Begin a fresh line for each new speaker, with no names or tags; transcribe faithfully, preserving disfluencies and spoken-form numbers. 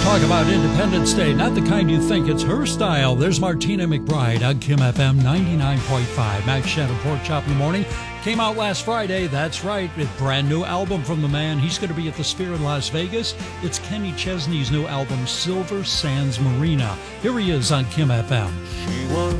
Talk about Independence Day, not the kind you think. It's her style. There's Martina McBride on Kim F M ninety-nine point five. Max Shannon, Pork Chop in the Morning. Came out last Friday. That's right. A brand new album from the man. He's going to be at the Sphere in Las Vegas. It's Kenny Chesney's new album, Silver Sands Marina. Here he is on Kim F M.
She was